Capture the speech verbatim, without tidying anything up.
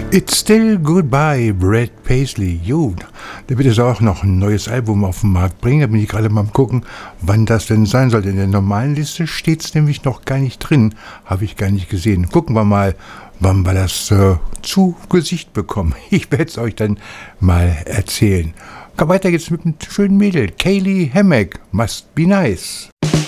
It's Still Goodbye, Brad Paisley. Jo, da wird es auch noch ein neues Album auf den Markt bringen. Da bin ich gerade mal am gucken, wann das denn sein soll. In der normalen Liste steht es nämlich noch gar nicht drin. Habe ich gar nicht gesehen. Gucken wir mal, wann wir das äh, zu Gesicht bekommen. Ich werde es euch dann mal erzählen. Weiter geht's mit einem schönen Mädel. Kaylee Hammack, Must Be Nice.